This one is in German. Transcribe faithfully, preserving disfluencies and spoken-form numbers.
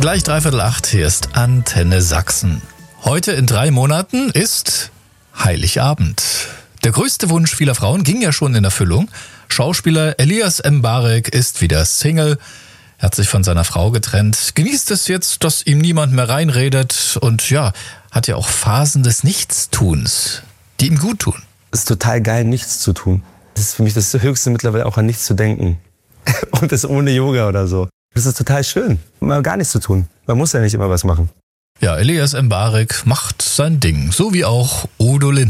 Gleich dreiviertel acht, hier ist Antenne Sachsen. Heute in drei Monaten ist Heiligabend. Der größte Wunsch vieler Frauen ging ja schon in Erfüllung. Schauspieler Elias Mbarek ist wieder Single. Er hat sich von seiner Frau getrennt, genießt es jetzt, dass ihm niemand mehr reinredet und ja, hat ja auch Phasen des Nichtstuns, die ihm gut tun. Es ist total geil, nichts zu tun. Das ist für mich das Höchste mittlerweile, auch an nichts zu denken. Und das ohne Yoga oder so. Das ist total schön, mal gar nichts zu tun. Man muss ja nicht immer was machen. Ja, Elias Mbarek macht sein Ding, so wie auch Udo Lindenberg.